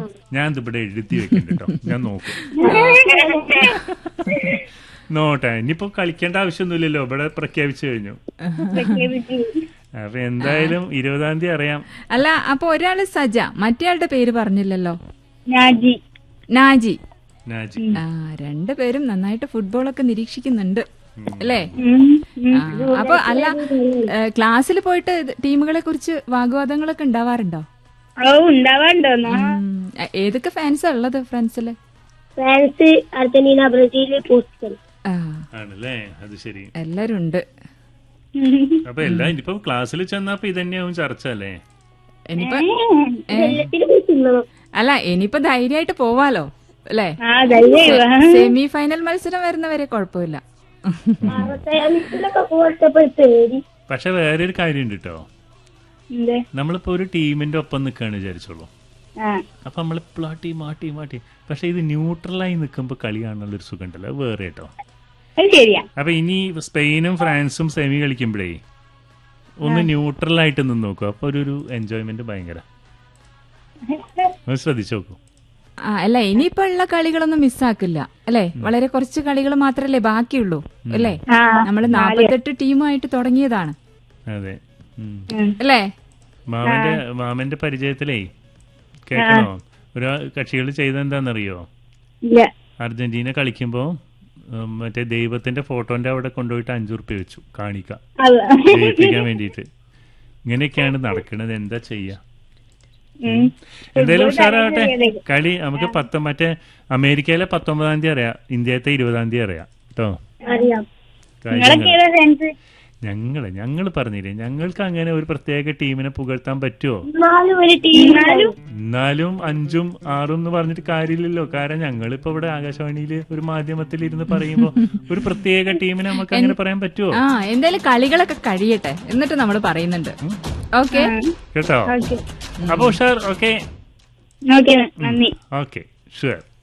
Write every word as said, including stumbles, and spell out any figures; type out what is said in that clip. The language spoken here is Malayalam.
ഞാൻ ഇവിടെ എഴുതി വെക്കുന്നുണ്ട് കേട്ടോ, ഞാൻ നോക്കും. നോട്ടെ, ഇനിയിപ്പോ കളിക്കേണ്ട ആവശ്യമൊന്നുമില്ലല്ലോ, ഇവിടെ പ്രഖ്യാപിച്ചു കഴിഞ്ഞു. അപ്പൊ എന്തായാലും ഇരുപതാം തീയതി അറിയാം. അല്ല, അപ്പൊ ഒരാള് സജ, മറ്റേയാളുടെ പേര് പറഞ്ഞില്ലല്ലോ. നാജി. നാജി. നാജി. ആ, രണ്ടുപേരും നന്നായിട്ട് ഫുട്ബോളൊക്കെ നിരീക്ഷിക്കുന്നുണ്ട് അല്ലേ? അപ്പൊ അല്ല, ക്ലാസ്സിൽ പോയിട്ട് ടീമുകളെ കുറിച്ച് വാഗ്വാദങ്ങളൊക്കെ ഉണ്ടാവാറുണ്ടോ? ഓ, ഉണ്ടാവാറുണ്ടോ? ഏതൊക്കെ ഫാൻസാ ഉള്ളത് ഫ്രണ്ട്സില്? France, Argentina, Brazil, Portugal. ആണല്ലേ, അത് ശരി. എല്ലാരും ഉണ്ട്. അപ്പൊ എല്ലാം ഇനിയിപ്പോ ക്ലാസ്സിൽ ചെന്നപ്പോ ഇതന്നെയാവും ചർച്ച അല്ലേ? ഇനിയിപ്പോ അല്ല, ഇനിയിപ്പോ ധൈര്യമായിട്ട് പോവാലോ അല്ലേ? സെമി ഫൈനൽ മത്സരം വരുന്നവരെ കുഴപ്പമില്ല. പക്ഷെ വേറൊരു കാര്യമുണ്ട് കേട്ടോ, നമ്മളിപ്പോ ഒരു ടീമിന്റെ ഒപ്പം നിക്കാണ് വിചാരിച്ചോളൂ. അപ്പൊ നമ്മളിപ്പോഴും ആ ടീം ആ ടീം ആ ടീം പക്ഷെ ഇത് ന്യൂട്രലായി നിൽക്കുമ്പോ കളി കാണാനുള്ള ഒരു സുഖം ഉണ്ടല്ലോ, വേറെ കേട്ടോ. അപ്പൊ ഇനി സ്പെയിനും ഫ്രാൻസും സെമി കളിക്കുമ്പോഴേ ഒന്ന് ന്യൂട്രൽ ആയിട്ട് നിന്ന് നോക്കും, അപ്പൊ ഒരു എൻജോയ്മെന്റ് ഭയങ്കര. ശ്രദ്ധിച്ചു നോക്കൂ. അല്ല, ഇനിയിപ്പോ ഉള്ള കളികളൊന്നും മിസ്സാക്കില്ല അല്ലെ? വളരെ കുറച്ച് കളികൾ മാത്രല്ലേ ബാക്കിയുള്ളൂ അല്ലേ? നമ്മള് നാപ്പത്തെട്ട് ടീമുമായിട്ട് തുടങ്ങിയതാണ്. അതെ അല്ലേ? മാമന്റെ മാമന്റെ പരിചയത്തിലേ കേൾക്കണോ, ഒരു കക്ഷികൾ ചെയ്തെന്താന്നറിയോ? അർജന്റീന കളിക്കുമ്പോ മറ്റേ ദൈവത്തിന്റെ ഫോട്ടോന്റെ അവിടെ കൊണ്ടുപോയിട്ട് അഞ്ചു റുപ്യ വെച്ചു കാണിക്ക ജയിപ്പിക്കാൻ വേണ്ടിട്ട്. ഇങ്ങനെയൊക്കെയാണ് നടക്കുന്നത്, എന്താ ചെയ്യാ? എന്തായാലും ഉഷാറാവട്ടെ കളി. നമുക്ക് പത്ത് മറ്റേ അമേരിക്കയിലെ പത്തൊമ്പതാം തീയതി അറിയാം, ഇന്ത്യത്തെ ഇരുപതാം തീയതി അറിയാം കേട്ടോ. ഞങ്ങള് ഞങ്ങള് പറഞ്ഞില്ലേ, ഞങ്ങൾക്ക് അങ്ങനെ ഒരു പ്രത്യേക ടീമിനെ പുകഴ്ത്താൻ പറ്റുമോ? എന്നാലും അഞ്ചും ആറും എന്ന് പറഞ്ഞിട്ട് കാര്യമില്ലല്ലോ. കാരണം ഞങ്ങളിപ്പോ ഇവിടെ ആകാശവാണിയില് ഒരു മാധ്യമത്തിൽ ഇരുന്ന് പറയുമ്പോ ഒരു പ്രത്യേക ടീമിനെ നമുക്ക് അങ്ങനെ പറയാൻ പറ്റുമോ? ആ, എന്തായാലും കളികളൊക്കെ കഴിയട്ടെ എന്നിട്ട് നമ്മൾ പറയുന്നുണ്ട്. ഓക്കെ കേട്ടോ? അപ്പൊ ഉഷാർ. Okay okay, okay, sure.